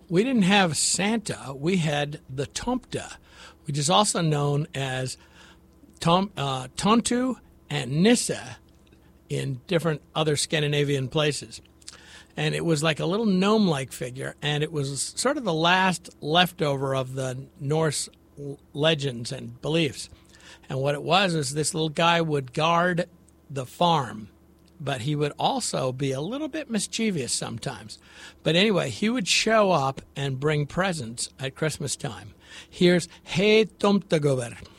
we didn't have Santa. We had the Tomte, which is also known as Tontu and Nisse in different other Scandinavian places. And it was like a little gnome-like figure, and it was sort of the last leftover of the Norse legends and beliefs. And what it was is this little guy would guard the farm, but he would also be a little bit mischievous sometimes. But anyway, he would show up and bring presents at Christmas time. Here's Hey Tomtegubber.